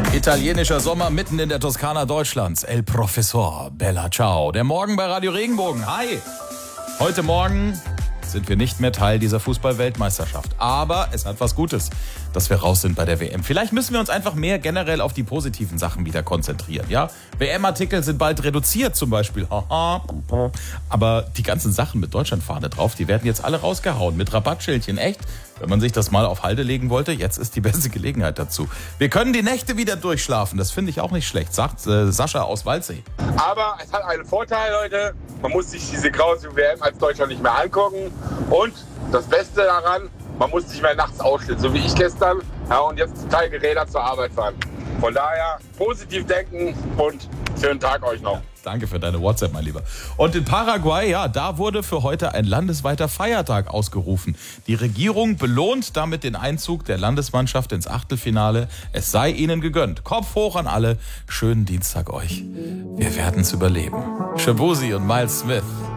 Italienischer Sommer mitten in der Toskana Deutschlands. El Professor, Bella Ciao. Der Morgen bei Radio Regenbogen. Hi! Heute Morgen sind wir nicht mehr Teil dieser Fußball-Weltmeisterschaft. Aber es hat was Gutes, dass wir raus sind bei der WM. Vielleicht müssen wir uns einfach mehr generell auf die positiven Sachen wieder konzentrieren. Ja? WM-Artikel sind bald reduziert zum Beispiel. Aber die ganzen Sachen mit Deutschlandfahne drauf, die werden jetzt alle rausgehauen mit Rabattschildchen. Echt? Wenn man sich das mal auf Halde legen wollte, jetzt ist die beste Gelegenheit dazu. Wir können die Nächte wieder durchschlafen. Das finde ich auch nicht schlecht, sagt Sascha aus Waldsee. Aber es hat einen Vorteil, Leute. Man muss sich diese grausige WM als Deutschland nicht mehr angucken. Und das Beste daran, man muss nicht mehr nachts ausstehen, so wie ich gestern. Ja, und jetzt Teile Räder zur Arbeit fahren. Von daher positiv denken und schönen Tag euch noch. Danke für deine WhatsApp, mein Lieber. Und in Paraguay, ja, da wurde für heute ein landesweiter Feiertag ausgerufen. Die Regierung belohnt damit den Einzug der Landesmannschaft ins Achtelfinale. Es sei ihnen gegönnt. Kopf hoch an alle. Schönen Dienstag euch. Wir werden's überleben. Shabuzi und Miles Smith.